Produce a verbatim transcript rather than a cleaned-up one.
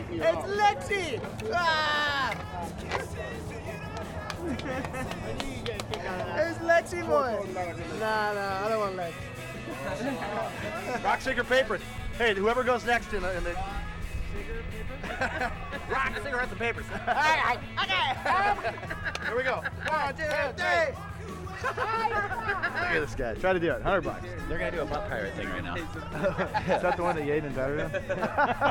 It's Lexi! Ah! It's Lexi boy! Nah, nah, I don't want Lex. Rock, scissors, paper. Hey, whoever goes next in the... In the... Rock, cigarettes, and papers. Alright, okay! Here we go. One, two, three! Look at this guy. Try to do it. one hundred bucks. They're gonna do a butt pirate thing right now. Is that the one that Yaden invented him?